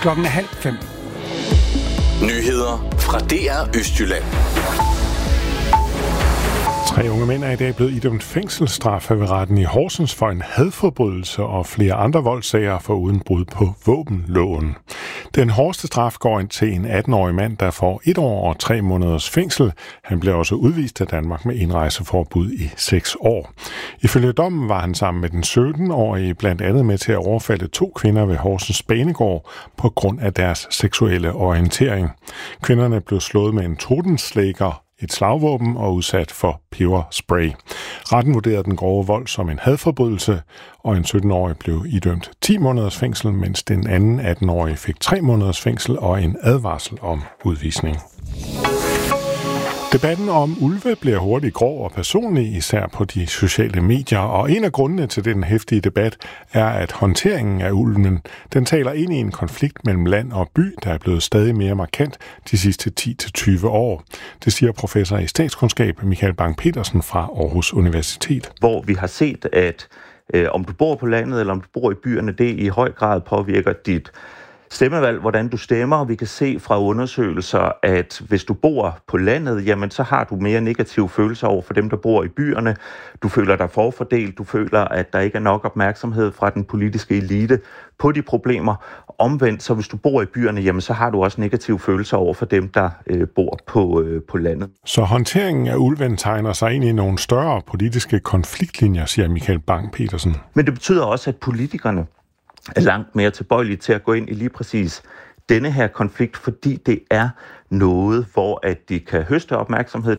4:30. Nyheder fra DR Østjylland. 3 unge mænd er i dag blevet idømt fængselsstraf ved retten i Horsens for en hadforbrydelse og flere andre voldssager for uden brud på våbenloven. Den hårdeste straf går ind til en 18-årig mand, der får 1 år og 3 måneders fængsel. Han blev også udvist af Danmark med indrejseforbud i 6 år. Ifølge dommen var han sammen med den 17-årige blandt andet med til at overfalde 2 kvinder ved Horsens Banegård på grund af deres seksuelle orientering. Kvinderne blev slået med en totenslægger, et slagvåben og udsat for peberspray. Retten vurderede den grove vold som en hadforbrydelse, og en 17-årig blev idømt 10 måneders fængsel, mens den anden 18-årige fik 3 måneders fængsel og en advarsel om udvisning. Debatten om ulve bliver hurtigt grov og personlig, især på de sociale medier, og en af grundene til den heftige debat er, at håndteringen af ulven, den taler ind i en konflikt mellem land og by, der er blevet stadig mere markant de sidste 10-20 år. Det siger professor i statskundskab Michael Bang-Petersen fra Aarhus Universitet. Hvor vi har set, at om du bor på landet eller om du bor i byerne, det i høj grad påvirker dit stemmevalg, hvordan du stemmer. Vi kan se fra undersøgelser, at hvis du bor på landet, jamen så har du mere negative følelser over for dem, der bor i byerne. Du føler dig forfordelt, du føler, at der ikke er nok opmærksomhed fra den politiske elite på de problemer. Omvendt, så hvis du bor i byerne, jamen så har du også negative følelser over for dem, der bor på landet. Så håndteringen af ulven tegner sig ind i nogle større politiske konfliktlinjer, siger Michael Bang-Petersen. Men det betyder også, at politikerne er langt mere tilbøjelige til at gå ind i lige præcis denne her konflikt, fordi det er noget, hvor at de kan høste opmærksomhed.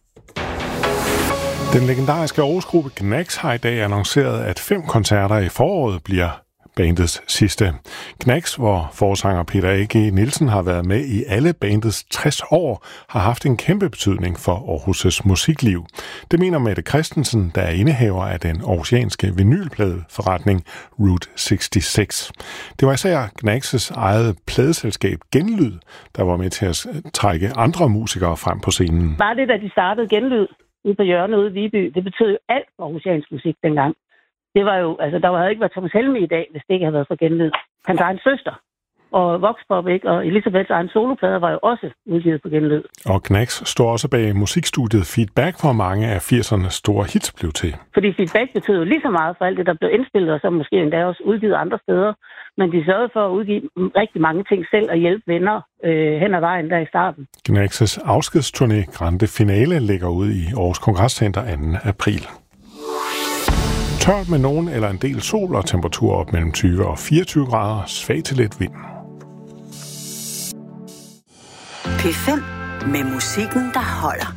Den legendariske Aarhus-gruppe Gnags har i dag annonceret, at 5 koncerter i foråret bliver bandets sidste. Gnags, hvor forsanger Peter A.G. Nielsen har været med i alle bandets 60 år, har haft en kæmpe betydning for Aarhus' musikliv. Det mener Mette Christensen, der er indehaver af den aarhusianske vinylpladeforretning Route 66. Det var især Gnags' eget pladeselskab Genlyd, der var med til at trække andre musikere frem på scenen. Bare det, da de startede Genlyd ude på hjørnet ude i Viby, det betød jo alt for aarhusiansk musik dengang. Det var jo, altså der havde ikke været Thomas Helme i dag, hvis det ikke havde været for Genlyd. Hans egen søster og Voxpop, ikke? Og Elisabeths egen soloplader var jo også udgivet på Genlyd. Og Gnags står også bag musikstudiet Feedback, hvor mange af 80'ernes store hits blev til. Fordi Feedback betød jo lige så meget for alt det, der blev indspillet, og så måske endda også udgivet andre steder. Men de sørgede for at udgive rigtig mange ting selv og hjælpe venner hen ad vejen der i starten. Gnags' afskedsturné Grande Finale ligger ud i Aarhus Kongresscenter 2. april. Tørt med nogen eller en del sol og temperatur op mellem 20 og 24 grader, svag til lidt vind. P5 med musikken, der holder.